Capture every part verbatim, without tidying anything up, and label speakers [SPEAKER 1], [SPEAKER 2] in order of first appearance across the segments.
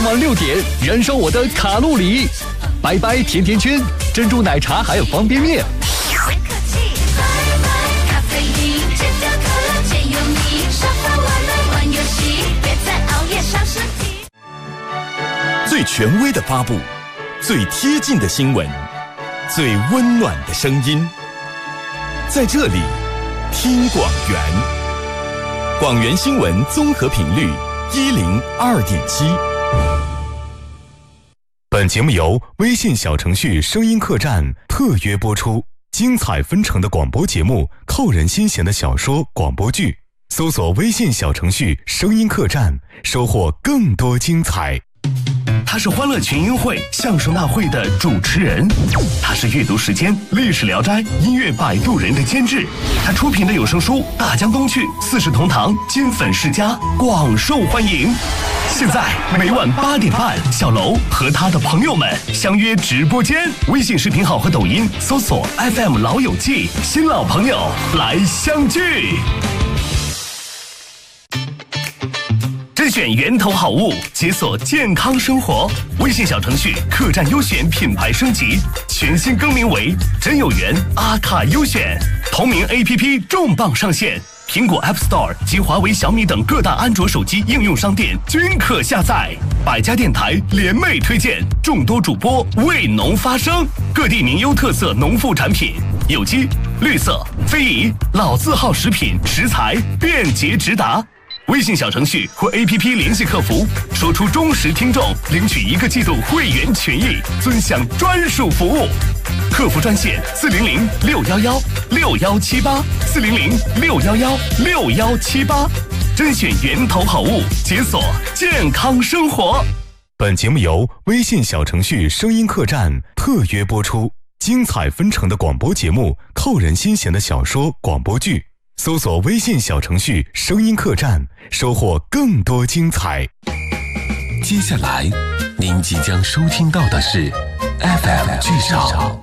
[SPEAKER 1] 晚六点，燃烧我的卡路里，拜拜甜甜圈、珍珠奶茶还有方便面。
[SPEAKER 2] 最权威的发布，最贴近的新闻，最温暖的声音，在这里听广元，广元新闻综合频率一零二点七。本节目由微信小程序声音客栈特约播出，精彩纷呈的广播节目，扣人心弦的小说广播剧，搜索微信小程序声音客栈，收获更多精彩。
[SPEAKER 3] 他是欢乐群英会相声大会的主持人，他是阅读时间历史聊斋音乐摆渡人的监制，他出品的有声书《大江东去》《四世同堂》《金粉世家》广受欢迎。现在每晚八点半，小楼和他的朋友们相约直播间，微信视频号和抖音搜索 F M 老友记，新老朋友来相聚。甄选源头好物，解锁健康生活。微信小程序客栈优选品牌升级，全新更名为真有缘阿卡优选。同名 A P P 重磅上线，苹果 App Store 及华为、小米等各大安卓手机应用商店均可下载。百家电台联袂推荐，众多主播为农发声，各地名优特色农副产品，有机、绿色、非遗、老字号食品食材便捷直达。微信小程序或 A P P 联系客服，说出忠实听众，领取一个季度会员权益，尊享专属服务。客服专线四零零六幺幺六幺七八四零零六幺幺六幺七八，甄选源头好物，解锁健康生活。
[SPEAKER 2] 本节目由微信小程序声音客栈特约播出，精彩纷呈的广播节目，扣人心弦的小说广播剧。搜索微信小程序声音客栈，收获更多精彩。
[SPEAKER 4] 接下来您即将收听到的是 F M 剧场。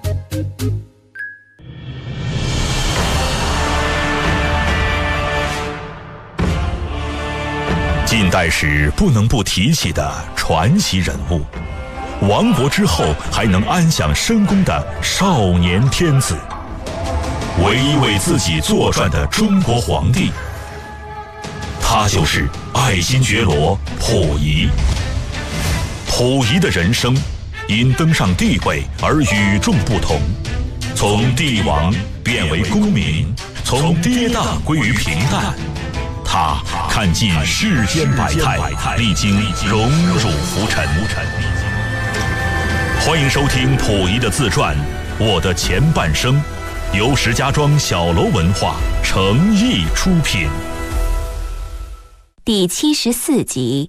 [SPEAKER 2] 近代史不能不提起的传奇人物，亡国之后还能安享深宫的少年天子，唯一为自己作传的中国皇帝，他就是爱新觉罗溥仪。溥仪的人生因登上帝位而与众不同，从帝王变为公民，从跌宕归于平淡。他看尽世间百态，历经荣辱浮沉。欢迎收听溥仪的自传《我的前半生》，由石家庄小楼文化诚意出品。
[SPEAKER 5] 第七十四集。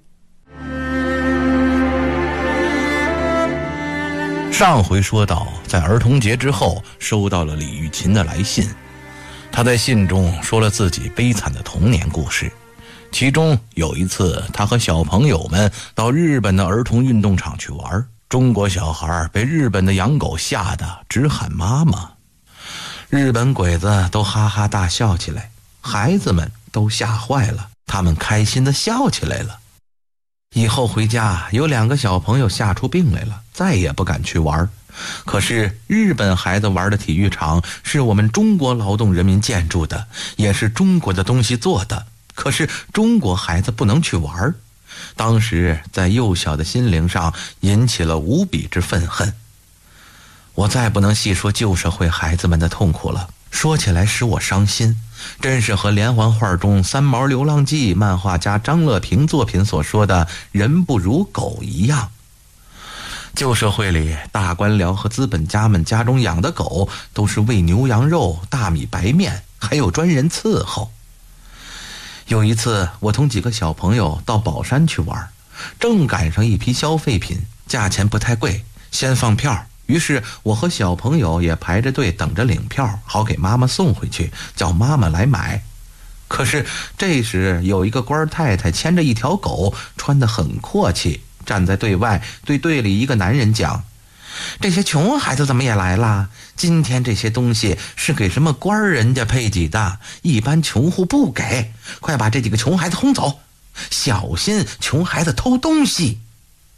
[SPEAKER 6] 上回说到，在儿童节之后收到了李玉琴的来信，他在信中说了自己悲惨的童年故事，其中有一次他和小朋友们到日本的儿童运动场去玩，中国小孩被日本的养狗吓得直喊妈妈，日本鬼子都哈哈大笑起来，孩子们都吓坏了，他们开心地笑起来了。以后回家有两个小朋友吓出病来了，再也不敢去玩。可是日本孩子玩的体育场是我们中国劳动人民建筑的，也是中国的东西做的，可是中国孩子不能去玩。当时在幼小的心灵上引起了无比之愤恨。我再不能细说旧社会孩子们的痛苦了，说起来使我伤心，真是和连环画中三毛流浪记漫画家张乐平作品所说的人不如狗一样。旧社会里，大官僚和资本家们家中养的狗都是喂牛羊肉、大米白面，还有专人伺候。有一次我同几个小朋友到宝山去玩，正赶上一批消费品，价钱不太贵，先放票，于是我和小朋友也排着队等着领票，好给妈妈送回去，叫妈妈来买。可是这时有一个官太太牵着一条狗，穿得很阔气，站在队外对队里一个男人讲，这些穷孩子怎么也来了？今天这些东西是给什么官人家配给的，一般穷户不给，快把这几个穷孩子轰走，小心穷孩子偷东西。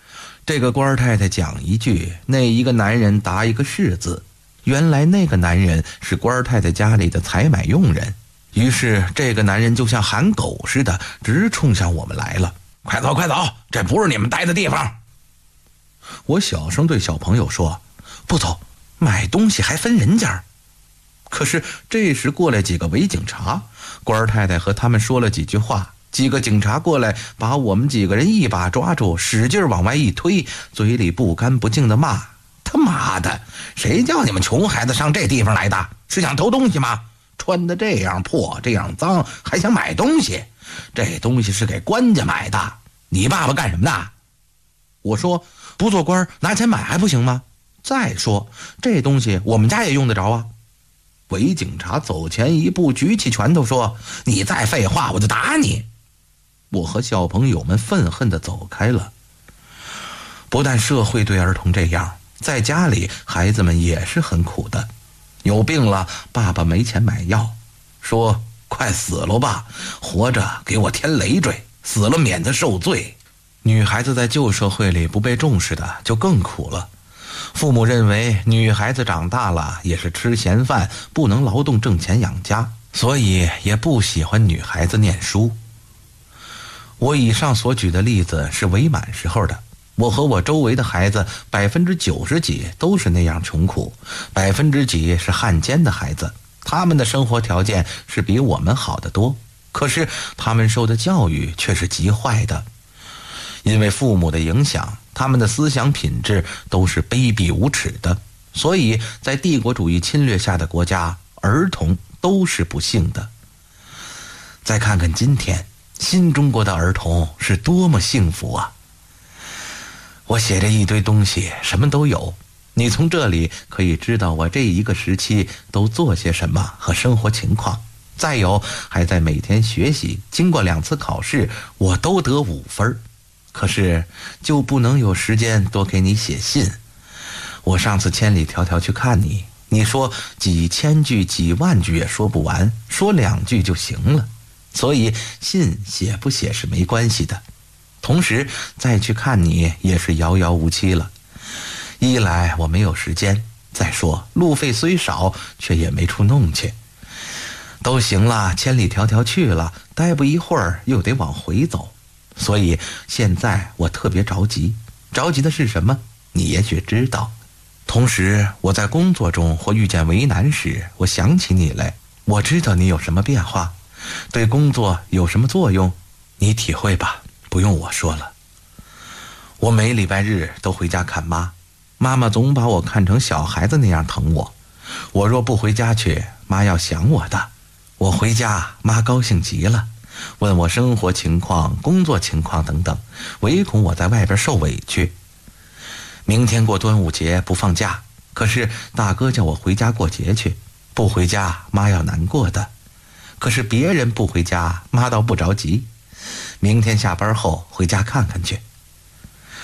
[SPEAKER 6] 这个官太太讲一句，那一个男人答一个是字。原来那个男人是官太太家里的采买佣人，于是这个男人就像喊狗似的，直冲向我们来了。快走快走，这不是你们待的地方。我小声对小朋友说，不走，买东西还分人家。可是这时过来几个伪警察，官太太和他们说了几句话，几个警察过来把我们几个人一把抓住，使劲往外一推，嘴里不干不净的骂，他妈的，谁叫你们穷孩子上这地方来的？是想偷东西吗？穿得这样破这样脏还想买东西？这东西是给官家买的，你爸爸干什么的？我说不做官拿钱买还不行吗？再说这东西我们家也用得着啊。伪警察走前一步，举起拳头说，你再废话我就打你。我和小朋友们愤恨地走开了。不但社会对儿童这样，在家里孩子们也是很苦的。有病了，爸爸没钱买药，说快死了吧，活着给我添累赘，死了免得受罪。女孩子在旧社会里不被重视的就更苦了。父母认为女孩子长大了也是吃闲饭，不能劳动挣钱养家，所以也不喜欢女孩子念书。我以上所举的例子是伪满时候的，我和我周围的孩子百分之九十几都是那样穷苦，百分之几是汉奸的孩子，他们的生活条件是比我们好得多，可是他们受的教育却是极坏的。因为父母的影响，他们的思想品质都是卑鄙无耻的，所以在帝国主义侵略下的国家，儿童都是不幸的。再看看今天，新中国的儿童是多么幸福啊！我写这一堆东西，什么都有，你从这里可以知道我这一个时期都做些什么和生活情况。再有，还在每天学习，经过两次考试，我都得五分。可是就不能有时间多给你写信。我上次千里迢迢去看你，你说几千句几万句也说不完，说两句就行了，所以信写不写是没关系的。同时再去看你也是遥遥无期了。一来我没有时间，再说路费虽少，却也没处弄去。都行了，千里迢迢去了，待不一会儿又得往回走。所以现在我特别着急，着急的是什么？你也许知道。同时我在工作中或遇见为难时，我想起你来，我知道你有什么变化，对工作有什么作用，你体会吧，不用我说了。我每礼拜日都回家看妈，妈妈总把我看成小孩子那样疼我。我若不回家去，妈要想我的。我回家，妈高兴极了，问我生活情况、工作情况等等，唯恐我在外边受委屈。明天过端午节不放假，可是大哥叫我回家过节去，不回家妈要难过的。可是别人不回家，妈倒不着急。明天下班后回家看看去。